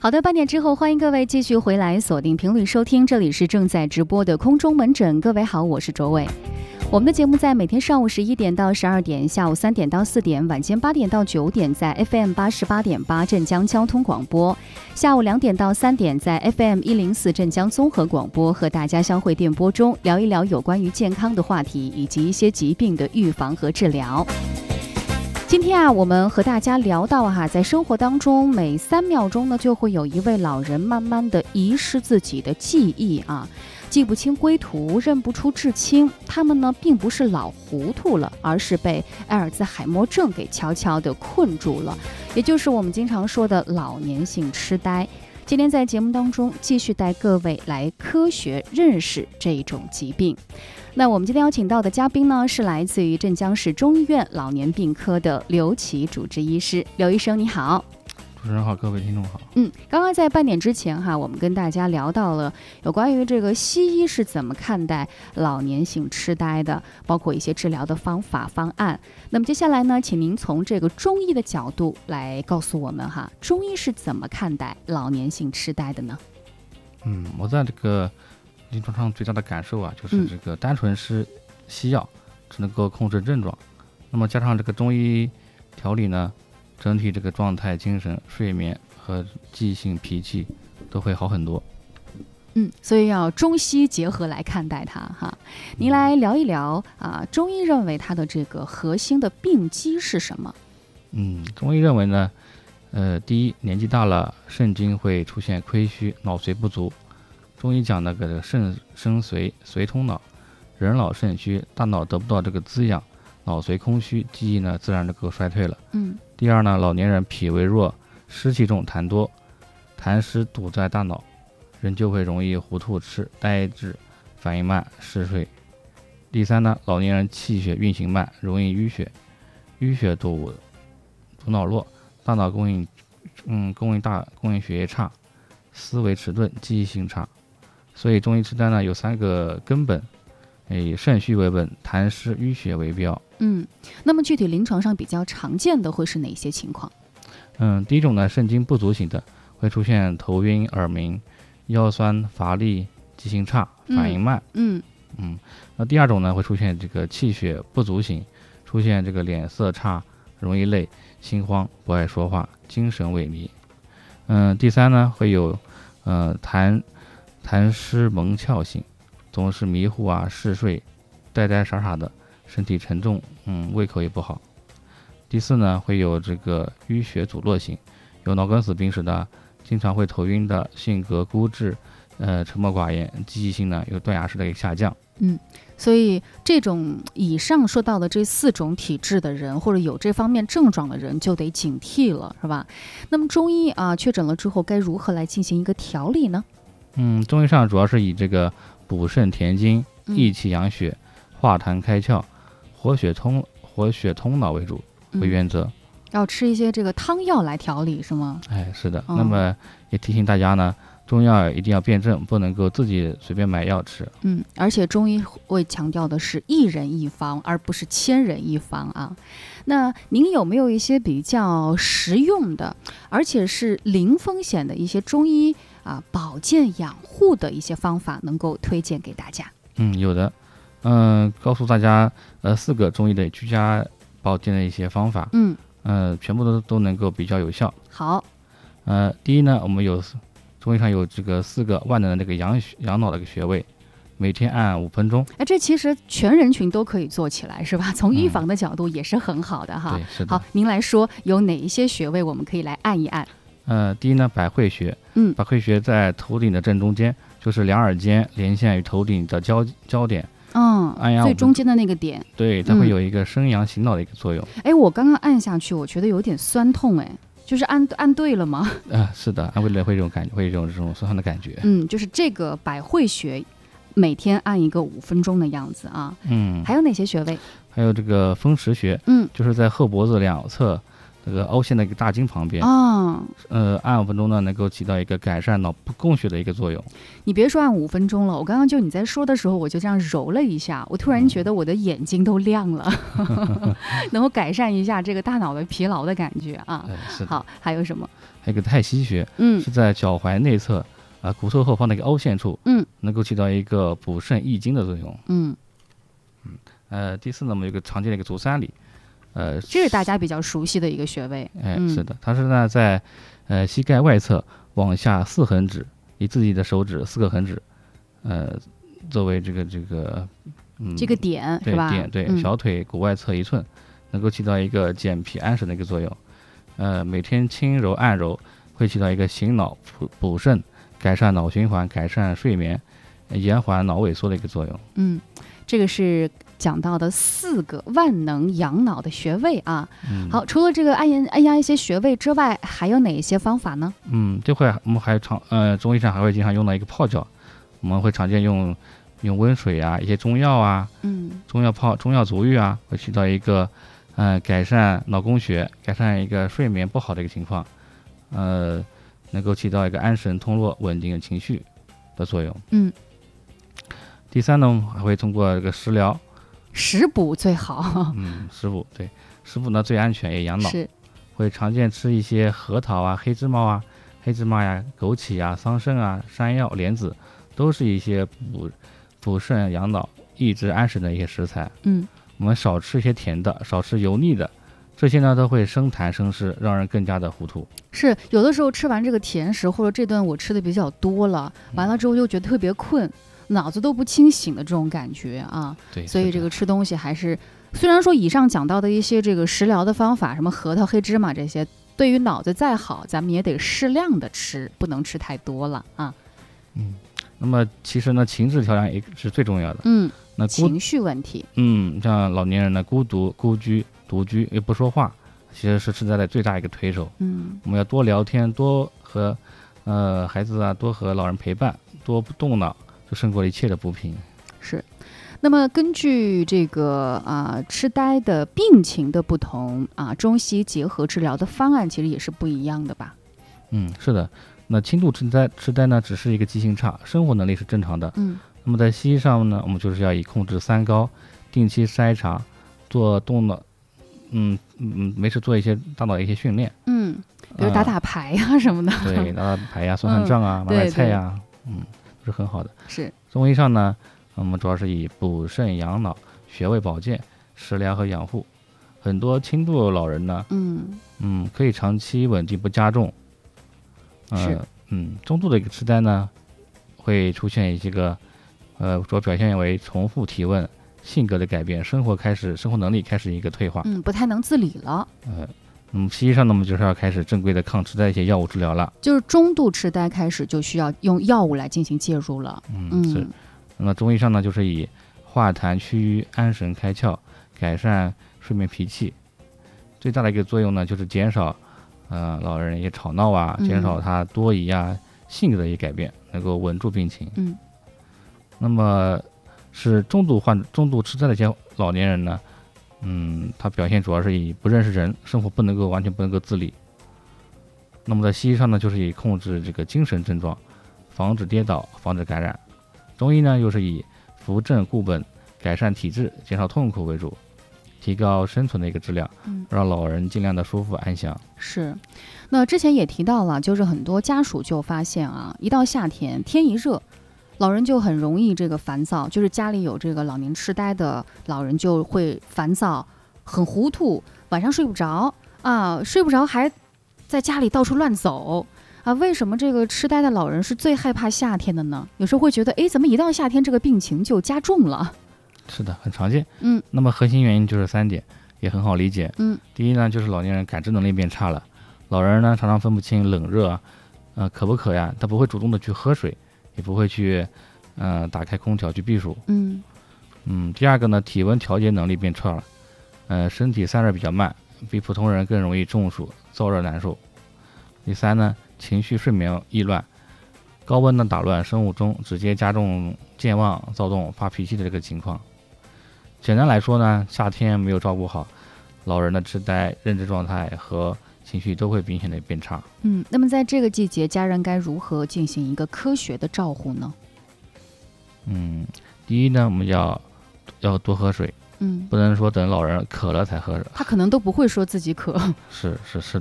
好的，8点之后，欢迎各位继续回来锁定频率收听，这里是正在直播的空中门诊。各位好，我是卓伟。我们的节目在每天上午11点到12点，下午3点到4点，晚间8点到9点在 FM 88.8镇江交通广播，下午2点到3点在 FM 104镇江综合广播，和大家相会电波中聊一聊有关于健康的话题，以及一些疾病的预防和治疗。今天我们和大家聊到在生活当中每3秒钟呢，就会有一位老人慢慢的遗失自己的记忆记不清归途，认不出至亲。他们呢，并不是老糊涂了，而是被阿尔兹海默症给悄悄地困住了，也就是我们经常说的老年性痴呆。今天在节目当中继续带各位来科学认识这种疾病。那我们今天邀请到的嘉宾呢，是来自于镇江市中医院老年病科的刘琦主治医师。刘医生你好。 主持人好，各位听众好。 刚刚在半点之前我们跟大家聊到了有关于这个西医是怎么看待老年性痴呆的，包括一些治疗的方法方案。那么接下来呢，请您从这个中医的角度来告诉我们中医是怎么看待老年性痴呆的呢？ 我在这个临床上最大的感受就是这个单纯是西药只能够控制症状，那么加上这个中医调理呢，整体这个状态、精神、睡眠和记性、脾气都会好很多。 所以要中西结合来看待它您来聊一聊中医认为它的这个核心的病机是什么？ 中医认为呢，第一，年纪大了，肾精会出现亏虚，脑髓不足。中医讲那个肾生髓，髓通脑，人老肾虚，大脑得不到这个滋养，脑髓空虚，记忆呢自然就够衰退了。第二呢，老年人脾胃弱，湿气重，痰多，痰湿堵在大脑，人就会容易糊涂痴、呆滞、反应慢、嗜睡。第三呢，老年人气血运行慢，容易淤血，淤血堵脑弱，大脑供应血液差，思维迟钝，记忆性差。所以中医痴呆呢有3个根本，以肾虚为本，痰湿淤血为标。 那么具体临床上比较常见的会是哪些情况？ 第一种呢，肾精不足型的会出现头晕、耳鸣、腰酸、乏力、记性差、反应慢。那第二种呢，会出现这个气血不足型，出现这个脸色差、容易累、心慌、不爱说话、精神萎靡。第三呢，会有痰湿蒙窍型，总是迷糊嗜睡、呆呆傻傻的，身体沉重，胃口也不好。第四呢，会有这个淤血阻络型，有脑梗死病史的，经常会头晕的，性格孤滞，沉默寡言，记忆性呢有断崖式的一个下降。 所以这种以上说到的这4种体质的人，或者有这方面症状的人，就得警惕了，是吧？那么中医确诊了之后，该如何来进行一个调理呢？ 中医上主要是以这个补肾填精、益气养血、化痰开窍、活血通脑为主为原则。 要吃一些这个汤药来调理是吗？ 是的。那么也提醒大家呢，中药一定要辩证，不能够自己随便买药吃。 而且中医会强调的是1人1方，而不是1000人1方那您有没有一些比较实用的，而且是零风险的一些中医保健养护的一些方法能够推荐给大家？ 有的。告诉大家4个中医的居家保健的一些方法。全部都能够比较有效。 好。 第一呢，我们中医上有这个4个万能的这个养脑的一个穴位，每天按5分钟。 这其实全人群都可以做起来是吧？从预防的角度也是很好的对，是的。 好，您来说有哪一些穴位我们可以来按一按？ 第一呢，百会穴。百会穴在头顶的正中间，就是两耳尖连线于头顶的交点。按压最中间的那个点。 对，它会有一个生阳醒脑的一个作用。 我刚刚按下去，我觉得有点酸痛就是按对了吗？ 是的，按对了会有这种感觉，会有这种酸痛的感觉。 就是这个百会穴每天按一个5分钟的样子还有哪些穴位？ 还有这个风池穴。就是在后脖子两侧这个凹陷的一个大筋旁边， 啊， 按5分钟呢，能够起到一个改善脑部供血的一个作用。 你别说按5分钟了，我刚刚就你在说的时候，我就这样揉了一下，我突然觉得我的眼睛都亮了，能够改善一下这个大脑的疲劳的感觉啊。 是的。 好，还有什么？ 还有个太溪穴，是在脚踝内侧骨头后方的一个凹陷处，能够起到一个补肾益精的作用。第4呢，我们有个常见的一个足三里， 这是大家比较熟悉的一个穴位。 是的，它是呢在膝盖外侧往下4横指，以自己的手指4个横指，作为这个点是吧？ 点对，小腿骨外侧1寸，能够起到一个健脾安神的一个作用。每天轻揉按揉，会起到一个醒脑补肾、改善脑循环、改善睡眠、延缓脑萎缩的一个作用。 这个是讲到的4个万能养脑的穴位啊。好，除了这个按压一些穴位之外，还有哪一些方法呢？ 我们还中医上还会经常用到一个泡脚，我们会常见用温水啊，一些中药啊，中药足浴啊，会起到一个改善脑供血、改善一个睡眠不好的一个情况，能够起到一个安神通络、稳定情绪的作用。第3呢，还会通过这个食疗， 食补最好。 食补呢最安全也养脑， 是会常见吃一些核桃啊、黑芝麻呀、枸杞啊、桑葚啊、山药、莲子，都是一些补肾养脑、益智安神的一些食材。我们少吃一些甜的，少吃油腻的，这些呢都会生痰生湿，让人更加的糊涂。是有的时候吃完这个甜食，或者这顿我吃的比较多了，完了之后又觉得特别困，脑子都不清醒的这种感觉啊。 对， 所以这个吃东西还是，虽然说以上讲到的一些这个食疗的方法，什么核桃、黑芝麻这些，对于脑子再好，咱们也得适量的吃，不能吃太多了啊。 那么其实呢，情志调养也是最重要的。那情绪问题， 像老年人呢，孤独、孤居、独居又不说话，其实是痴呆的最大一个推手。我们要多聊天，多和孩子啊，多和老人陪伴，多不动脑，就胜过一切的不平。 是。那么根据这个痴呆的病情的不同中西结合治疗的方案其实也是不一样的吧？ 是的。那轻度痴呆呢，只是一个记性差，生活能力是正常的。那么在西医上呢，我们就是要以控制3高，定期筛查，做动脑，没事做一些大脑的一些训练。 比如打牌呀什么的。 对，打牌呀，算账啊，买菜呀，是很好的。 是。 中医上呢，我们主要是以补肾养脑、穴位保健、食疗和养护。很多轻度老人呢，可以长期稳定不加重。中度的一个痴呆呢，会出现一些个，主要表现为重复提问、性格的改变、生活能力开始一个退化， 不太能自理了。 西医上呢，我们就是要开始正规的抗痴呆一些药物治疗了。 就是中度痴呆开始就需要用药物来进行介入了。 是。那么中医上呢，就是以化痰祛瘀、安神开窍、改善睡眠脾气，最大的一个作用呢，就是减少老人一些吵闹啊，减少他多疑啊，性格的一些改变，能够稳住病情。那么是中度痴呆的一些老年人呢，他表现主要是以不认识人，生活完全不能够自理。那么在西医上呢，就是以控制这个精神症状，防止跌倒，防止感染。中医呢，又是以扶正固本、改善体质、减少痛苦为主，提高生存的一个质量，让老人尽量的舒服安详。 是。那之前也提到了，就是很多家属就发现一到夏天天一热，老人就很容易这个烦躁，就是家里有这个老年痴呆的老人就会烦躁，很糊涂，晚上睡不着还在家里到处乱走为什么这个痴呆的老人是最害怕夏天的呢？有时候会觉得怎么一到夏天这个病情就加重了？ 是的，很常见。那么核心原因就是3点，也很好理解。第一呢，就是老年人感知能力变差了，老人呢常常分不清冷热渴不渴呀，他不会主动的去喝水，也不会去打开空调去避暑。第二个呢，体温调节能力变差了，身体散热比较慢，比普通人更容易中暑、燥热难受。第3呢，情绪睡眠易乱，高温呢打乱生物钟，直接加重健忘、躁动、发脾气的这个情况。简单来说呢，夏天没有照顾好， 老人的痴呆、认知状态和情绪都会明显的变差。 那么在这个季节，家人该如何进行一个科学的照护呢？ 第一呢，我们要多喝水，不能说等老人渴了才喝。 他可能都不会说自己渴。 是